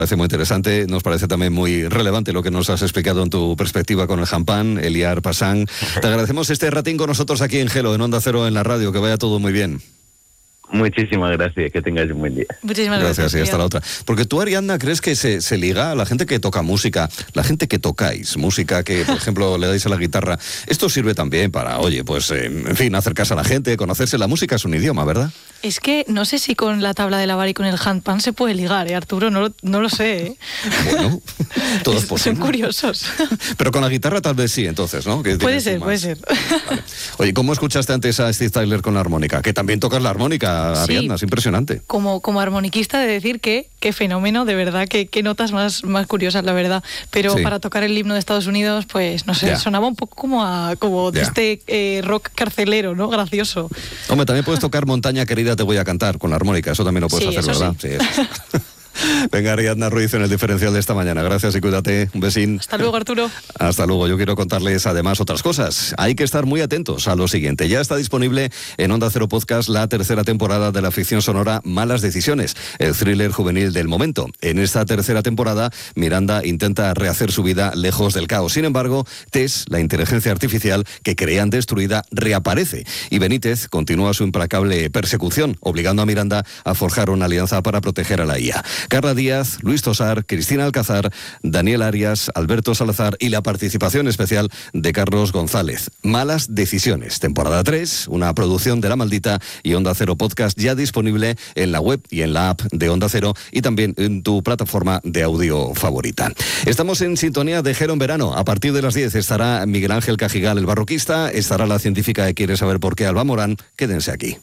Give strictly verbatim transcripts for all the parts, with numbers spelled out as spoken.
parece muy interesante, nos parece también muy relevante lo que nos has explicado en tu perspectiva con el champán, Eliar Passant. Te agradecemos este ratín con nosotros aquí en Gelo, en Onda Cero, en la radio, que vaya todo muy bien. Muchísimas gracias, que tengáis un buen día. Muchísimas gracias, gracias y hasta la otra. Porque tú, Ariadna, ¿crees que se, se liga a la gente que toca música, la gente que tocáis música, que por ejemplo le dais a la guitarra? Esto sirve también para, oye, pues eh, en fin, acercarse a la gente, conocerse. La música es un idioma, ¿verdad? Es que no sé si con la tabla de lavar y con el handpan se puede ligar, ¿eh, Arturo? No, lo- no lo sé, ¿eh? Bueno, todo es posible. Son curiosos. Pero con la guitarra tal vez sí, entonces, ¿no? Que Puede tienes ser, más- puede ser. Vale. Oye, ¿cómo escuchaste antes a Steve Tyler con la armónica? Que también tocas la armónica, Sí. Ariadna, es impresionante. Como, como armoniquista de decir que qué fenómeno, de verdad, que qué notas más, más curiosas, la verdad. Pero Sí. para tocar el himno de Estados Unidos, pues no sé, Ya. sonaba un poco como a como de Ya. este eh, rock carcelero, ¿no? Gracioso. Hombre, también puedes tocar Montaña Querida Te Voy a Cantar con la armónica, eso también lo puedes Sí, hacer, eso ¿verdad? sí. Sí, eso. Venga, Ariadna Ruiz en el diferencial de esta mañana. Gracias y cuídate. Un besín. Hasta luego, Arturo. Hasta luego. Yo quiero contarles además otras cosas. Hay que estar muy atentos a lo siguiente. Ya está disponible en Onda Cero Podcast la tercera temporada de la ficción sonora Malas Decisiones, el thriller juvenil del momento. En esta tercera temporada, Miranda intenta rehacer su vida lejos del caos. Sin embargo, Tess, la inteligencia artificial que creían destruida, reaparece. Y Benítez continúa su implacable persecución, obligando a Miranda a forjar una alianza para proteger a la I A. Carla Díaz, Luis Tosar, Cristina Alcázar, Daniel Arias, Alberto Salazar y la participación especial de Carlos González. Malas Decisiones, temporada tres, una producción de La Maldita y Onda Cero Podcast, ya disponible en la web y en la app de Onda Cero y también en tu plataforma de audio favorita. Estamos en sintonía de Gelo en verano. A partir de las diez estará Miguel Ángel Cajigal, el barroquista, estará la científica que quiere saber por qué Alba Morán. Quédense aquí.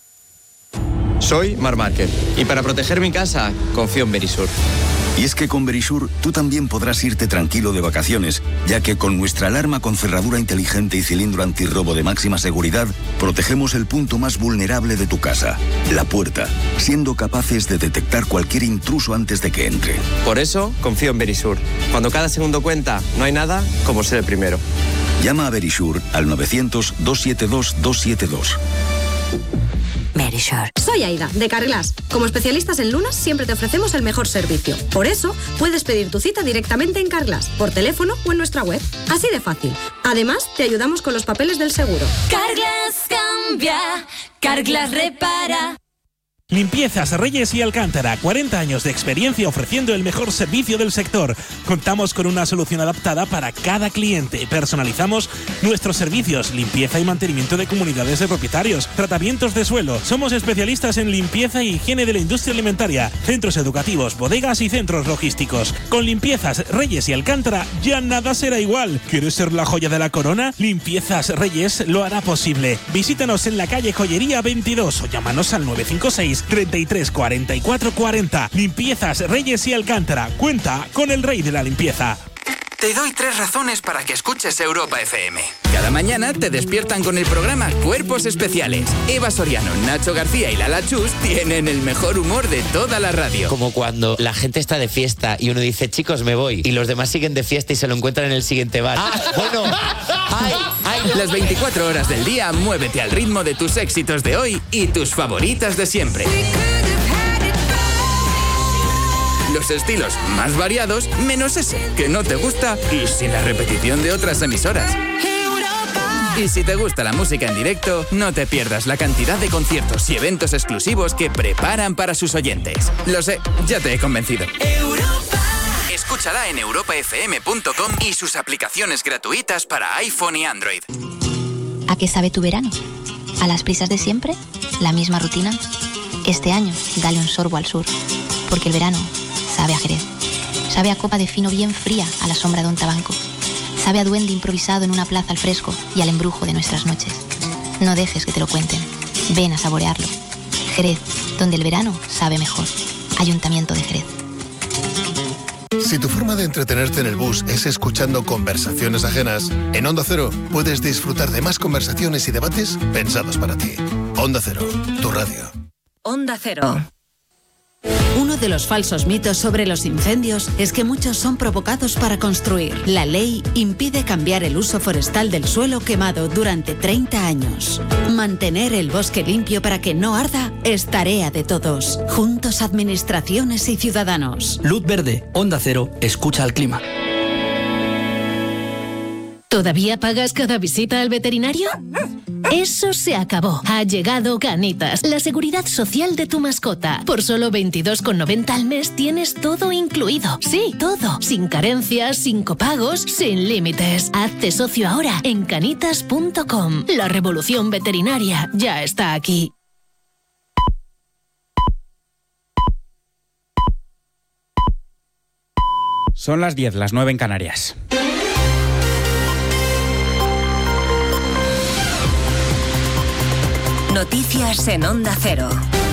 Soy Mar Márquez y para proteger mi casa confío en Verisur. Y es que con Verisur tú también podrás irte tranquilo de vacaciones, ya que con nuestra alarma con cerradura inteligente y cilindro antirrobo de máxima seguridad, protegemos el punto más vulnerable de tu casa, la puerta, siendo capaces de detectar cualquier intruso antes de que entre. Por eso confío en Verisur. Cuando cada segundo cuenta, no hay nada como ser el primero. Llama a Verisur al novecientos, doscientos setenta y dos, doscientos setenta y dos. Verisur. Soy Aida, de Carglass. Como especialistas en lunas, siempre te ofrecemos el mejor servicio. Por eso, puedes pedir tu cita directamente en Carglass, por teléfono o en nuestra web. Así de fácil. Además, te ayudamos con los papeles del seguro. Carglass cambia, Carglass repara. Limpiezas Reyes y Alcántara, cuarenta años de experiencia ofreciendo el mejor servicio del sector. Contamos con una solución adaptada para cada cliente. Personalizamos nuestros servicios, limpieza y mantenimiento de comunidades de propietarios, tratamientos de suelo. Somos especialistas en limpieza y higiene de la industria alimentaria, centros educativos, bodegas y centros logísticos. Con Limpiezas Reyes y Alcántara ya nada será igual. ¿Quieres ser la joya de la corona? Limpiezas Reyes lo hará posible. Visítanos en la calle Joyería veintidós o llámanos al nueve cinco seis, treinta y tres, cuarenta y cuatro cuarenta. Limpiezas Reyes y Alcántara. Cuenta con el rey de la limpieza. Te doy tres razones para que escuches Europa F M. Cada mañana te despiertan con el programa Cuerpos Especiales. Eva Soriano, Nacho García y Lala Chus tienen el mejor humor de toda la radio. Como cuando la gente está de fiesta y uno dice, chicos, me voy, y los demás siguen de fiesta y se lo encuentran en el siguiente bar. Ah, bueno, ay, ay. Las veinticuatro horas del día, muévete al ritmo de tus éxitos de hoy y tus favoritas de siempre. Los estilos más variados, menos ese que no te gusta y sin la repetición de otras emisoras. Y si te gusta la música en directo, no te pierdas la cantidad de conciertos y eventos exclusivos que preparan para sus oyentes. Lo sé, ya te he convencido. Escúchala en europa f m punto com y sus aplicaciones gratuitas para iPhone y Android. ¿A qué sabe tu verano? ¿A las prisas de siempre? ¿La misma rutina? Este año, dale un sorbo al sur, porque el verano sabe a Jerez. Sabe a copa de fino bien fría a la sombra de un tabanco. Sabe a duende improvisado en una plaza al fresco y al embrujo de nuestras noches. No dejes que te lo cuenten. Ven a saborearlo. Jerez, donde el verano sabe mejor. Ayuntamiento de Jerez. Si tu forma de entretenerte en el bus es escuchando conversaciones ajenas, en Onda Cero puedes disfrutar de más conversaciones y debates pensados para ti. Onda Cero, tu radio. Onda Cero. Uno de los falsos mitos sobre los incendios es que muchos son provocados para construir. La ley impide cambiar el uso forestal del suelo quemado durante treinta años. Mantener el bosque limpio para que no arda es tarea de todos. Juntos, administraciones y ciudadanos. Luz verde, Onda Cero, escucha al clima. ¿Todavía pagas cada visita al veterinario? Eso se acabó. Ha llegado Canitas, la seguridad social de tu mascota. Por solo veintidós con noventa al mes tienes todo incluido. Sí, todo. Sin carencias, sin copagos, sin límites. Hazte socio ahora en canitas punto com. La revolución veterinaria ya está aquí. Son las diez, las nueve en Canarias. Noticias en Onda Cero.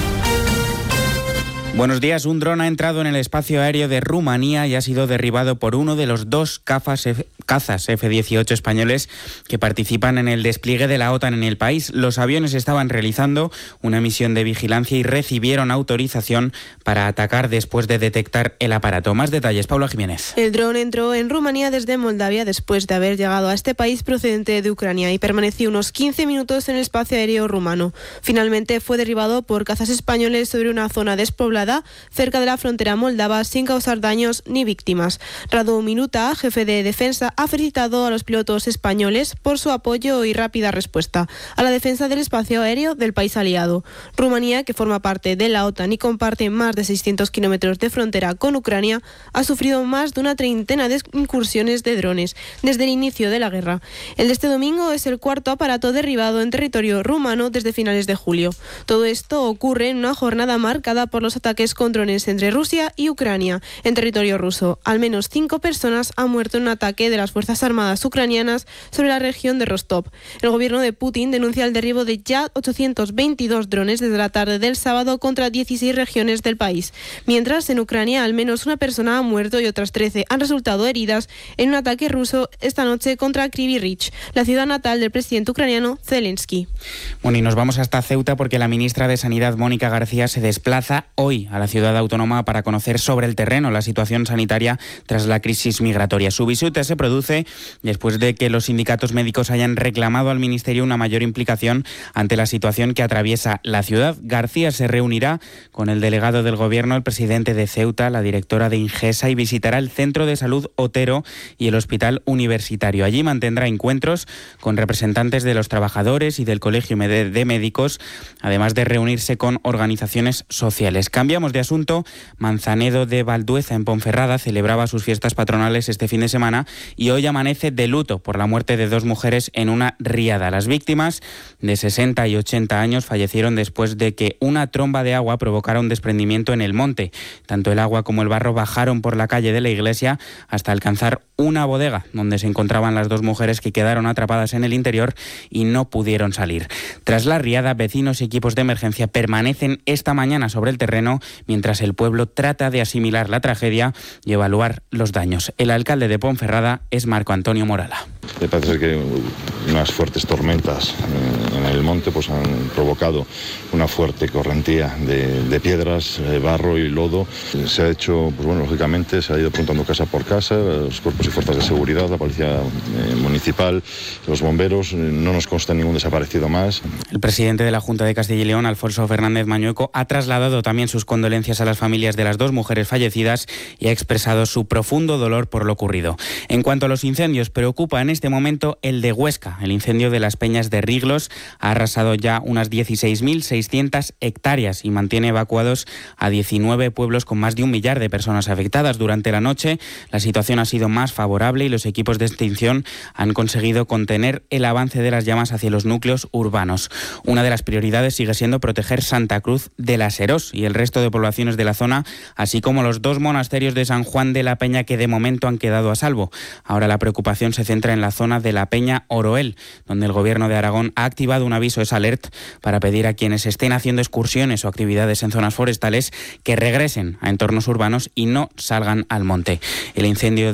Buenos días. Un dron ha entrado en el espacio aéreo de Rumanía y ha sido derribado por uno de los dos cazas F- cazas F dieciocho españoles que participan en el despliegue de la OTAN en el país. Los aviones estaban realizando una misión de vigilancia y recibieron autorización para atacar después de detectar el aparato. Más detalles, Paula Jiménez. El dron entró en Rumanía desde Moldavia después de haber llegado a este país procedente de Ucrania y permaneció unos quince minutos en el espacio aéreo rumano. Finalmente fue derribado por cazas españoles sobre una zona despoblada cerca de la frontera moldava sin causar daños ni víctimas. Radu Minuta, jefe de defensa, ha felicitado a los pilotos españoles por su apoyo y rápida respuesta a la defensa del espacio aéreo del país aliado. Rumanía, que forma parte de la OTAN y comparte más de seiscientos kilómetros de frontera con Ucrania, ha sufrido más de una treintena de incursiones de drones desde el inicio de la guerra. El de este domingo es el cuarto aparato derribado en territorio rumano desde finales de julio. Todo esto ocurre en una jornada marcada por los ataques con drones entre Rusia y Ucrania en territorio ruso. Al menos cinco personas han muerto en un ataque de las Fuerzas Armadas ucranianas sobre la región de Rostov. El gobierno de Putin denuncia el derribo de ya ochocientos veintidós drones desde la tarde del sábado contra dieciséis regiones del país. Mientras, en Ucrania, al menos una persona ha muerto y otras trece han resultado heridas en un ataque ruso esta noche contra Kryvyi Rih, la ciudad natal del presidente ucraniano Zelensky. Bueno, y nos vamos hasta Ceuta porque la ministra de Sanidad, Mónica García, se desplaza hoy a la ciudad autónoma para conocer sobre el terreno la situación sanitaria tras la crisis migratoria. Su visita se produce después de que los sindicatos médicos hayan reclamado al Ministerio una mayor implicación ante la situación que atraviesa la ciudad. García se reunirá con el delegado del Gobierno, el presidente de Ceuta, la directora de Ingesa y visitará el Centro de Salud Otero y el Hospital Universitario. Allí mantendrá encuentros con representantes de los trabajadores y del Colegio de Médicos, además de reunirse con organizaciones sociales. Cambiamos de asunto. Manzanedo de Valdueza, en Ponferrada, celebraba sus fiestas patronales este fin de semana y hoy amanece de luto por la muerte de dos mujeres en una riada. Las víctimas, de sesenta y ochenta años, fallecieron después de que una tromba de agua provocara un desprendimiento en el monte. Tanto el agua como el barro bajaron por la calle de la iglesia hasta alcanzar una bodega donde se encontraban las dos mujeres que quedaron atrapadas en el interior y no pudieron salir. Tras la riada, vecinos y equipos de emergencia permanecen esta mañana sobre el terreno mientras el pueblo trata de asimilar la tragedia y evaluar los daños. El alcalde de Ponferrada es Marco Antonio Morala. Parece ser que unas fuertes tormentas en el monte pues han provocado una fuerte correntía de, de piedras, barro y lodo. Se ha hecho, pues bueno, lógicamente se ha ido preguntando casa por casa, los cuerpos y fuerzas de seguridad, la policía eh, municipal, los bomberos. No nos consta ningún desaparecido más. El presidente de la Junta de Castilla y León, Alfonso Fernández Mañueco, ha trasladado también sus condolencias a las familias de las dos mujeres fallecidas y ha expresado su profundo dolor por lo ocurrido. En cuanto a los incendios, preocupa en este momento el de Huesca. El incendio de las Peñas de Riglos ha arrasado ya unas dieciséis mil seiscientas hectáreas y mantiene evacuados a diecinueve pueblos con más de un millar de personas afectadas. Durante la noche, la situación ha sido más favorable y los equipos de extinción han conseguido contener el avance de las llamas hacia los núcleos urbanos. Una de las prioridades sigue siendo proteger Santa Cruz de la Serós y el resto de poblaciones de la zona, así como los dos monasterios de San Juan de la Peña que de momento han quedado a salvo. Ahora la preocupación se centra en la zona de la Peña Oroel, donde el Gobierno de Aragón ha activado un aviso es alert para pedir a quienes estén haciendo excursiones o actividades en zonas forestales que regresen a entornos urbanos y no salgan al monte. El incendio de Niebla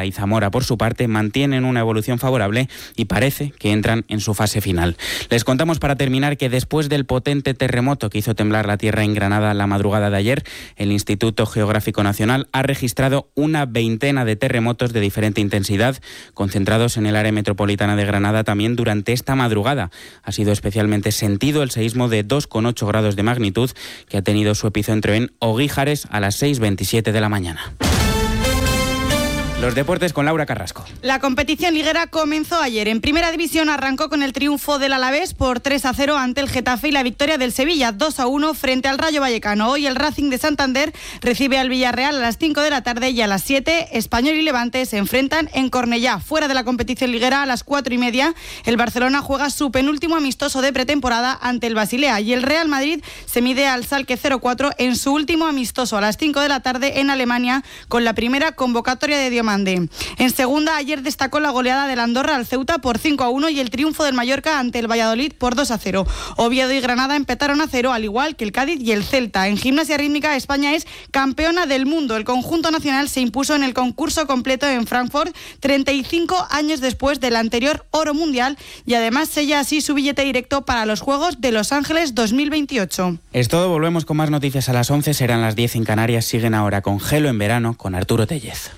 Puebla y Zamora, por su parte, mantienen una evolución favorable y parece que entran en su fase final. Les contamos para terminar que después del potente terremoto que hizo temblar la tierra en Granada la madrugada de ayer, el Instituto Geográfico Nacional ha registrado una veintena de terremotos de diferente intensidad, concentrados en el área metropolitana de Granada también durante esta madrugada. Ha sido especialmente sentido el seísmo de dos coma ocho grados de magnitud que ha tenido su epicentro en Oguíjares a las seis veintisiete de la mañana. Los deportes con Laura Carrasco. La competición liguera comenzó ayer. En Primera División arrancó con el triunfo del Alavés por tres a cero ante el Getafe y la victoria del Sevilla dos a uno frente al Rayo Vallecano. Hoy el Racing de Santander recibe al Villarreal a las cinco de la tarde y a las siete Español y Levante se enfrentan en Cornellá. Fuera de la competición liguera a las cuatro y media el Barcelona juega su penúltimo amistoso de pretemporada ante el Basilea y el Real Madrid se mide al Schalke cero cuatro en su último amistoso a las cinco de la tarde en Alemania con la primera convocatoria de Diomande. En segunda, ayer destacó la goleada del Andorra al Ceuta por cinco a uno y el triunfo del Mallorca ante el Valladolid por dos a cero. Oviedo y Granada empataron a cero, al igual que el Cádiz y el Celta. En gimnasia rítmica, España es campeona del mundo. El conjunto nacional se impuso en el concurso completo en Frankfurt treinta y cinco años después del anterior oro mundial y además sella así su billete directo para los Juegos de Los Ángeles dos mil veintiocho. Es todo, volvemos con más noticias a las once, serán las diez en Canarias. Siguen ahora con Gelo en verano con Arturo Tellez.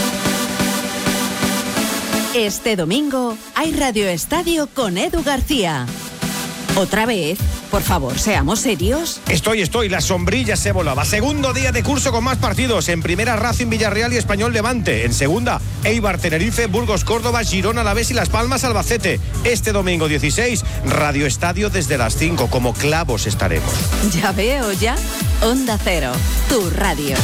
Este domingo hay Radio Estadio con Edu García. ¿Otra vez? Por favor, seamos serios. Estoy, estoy. La sombrilla se volaba. Segundo día de curso con más partidos. En primera, Racing Villarreal y Español Levante. En segunda, Eibar Tenerife, Burgos Córdoba, Girona Alavés y Las Palmas Albacete. Este domingo dieciséis, Radio Estadio desde las cinco. Como clavos estaremos. Ya veo, ya. Onda Cero, tu radio.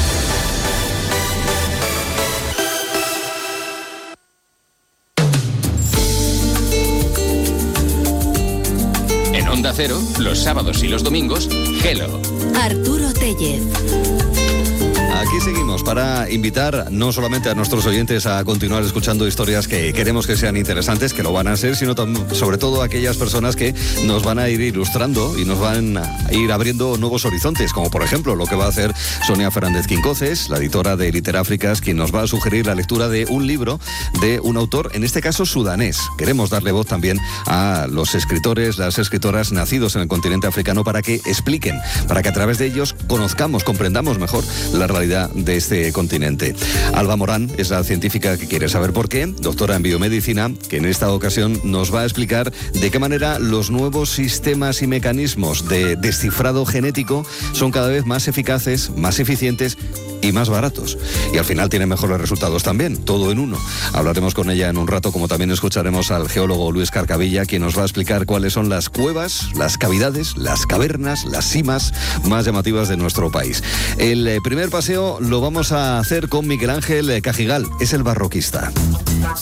Onda Cero, los sábados y los domingos, Gelo. Arturo Tellez. Aquí seguimos para invitar no solamente a nuestros oyentes a continuar escuchando historias que queremos que sean interesantes, que lo van a ser, sino sobre todo a aquellas personas que nos van a ir ilustrando y nos van a ir abriendo nuevos horizontes, como por ejemplo lo que va a hacer Sonia Fernández Quincoces, la editora de Literáfricas, quien nos va a sugerir la lectura de un libro de un autor, en este caso sudanés. Queremos darle voz también a los escritores, las escritoras nacidos en el continente africano para que expliquen, para que a través de ellos conozcamos, comprendamos mejor la realidad de este continente. Alba Morán es la científica que quiere saber por qué, doctora en biomedicina, que en esta ocasión nos va a explicar de qué manera los nuevos sistemas y mecanismos de descifrado genético son cada vez más eficaces, más eficientes y más baratos. Y al final tienen mejores resultados también, todo en uno. Hablaremos con ella en un rato, como también escucharemos al geólogo Luis Carcavilla, quien nos va a explicar cuáles son las cuevas, las cavidades, las cavernas, las simas más llamativas de nuestro país. El eh, primer paseo lo vamos a hacer con Miguel Ángel Cajigal, es el barroquista.